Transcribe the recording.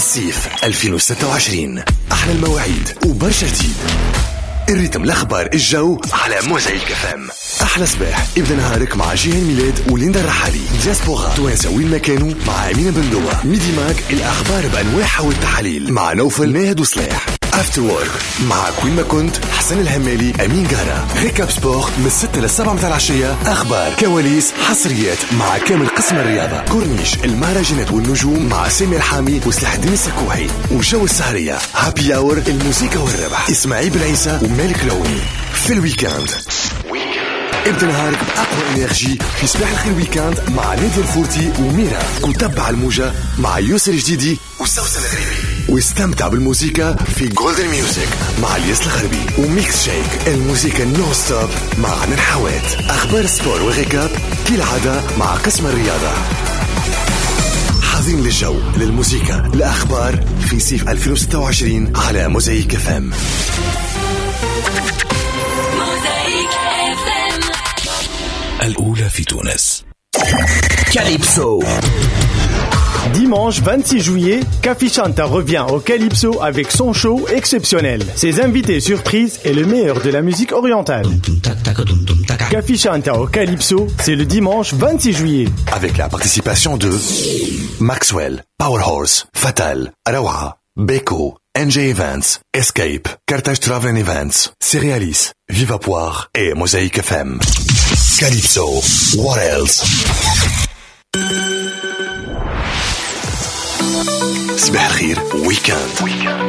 صيف 2026. أحلى المواعيد وبرشا جديد. الريتم، الأخبار، الجو على موزايك FM. أحلى صباح ابدأ نهارك مع جيهان ميلاد وليندا الرحالي. دياسبورا توانسة وين ما كانوا مع أمينة بندوة. ميدي ماك الأخبار بأنواعها والتحاليل مع نوفل ناهد وصلاح. افتر وورك مع كوين ما كنت حسن الهمالي أمين قارة. ريكاب سبور من 6 ل7 متاع العشية. أخبار، كواليس، حصريات مع كامل قسم الرياضة. كورنيش، المهرجانات والنجوم مع سامي الحامي وسلاح الدين السكوحي. وجو السهرية هابي اور، الموسيقى والربح إسماعيل بن عيسى ومالك لوني. في الويكاند ابدأ نهارك بأقوى إنرجي في صباح الخير ويكاند مع نادي الفورتي وميرا. وتبع الموجة مع يوسر جديدي وسوسن الغريبي. واستمتع بالموسيقى في جولدن ميوزك مع الياس الخربي. وميكس شيك، الموسيقى نو ستوب مع عنان حوات. أخبار سبور وغيكاب كالعادة مع قسم الرياضة. حاضرين للجو، للموسيقى، لأخبار في صيف 2026 على موزايك FM. الأولى في تونس. Calypso. Dimanche 26 juillet, Kafi Chanta revient au Calypso avec son show exceptionnel. Ses invités surprises et le meilleur de la musique orientale. Kafi Chanta au Calypso, c'est le dimanche 26 juillet. Avec la participation de Maxwell, Powerhorse, Fatal, Arawa, Beko, NJ Events, Escape, Carthage Travel Events, Cerealis, Viva Poire et Mosaïque FM. Calypso, what else? صباح الخير ويكاند.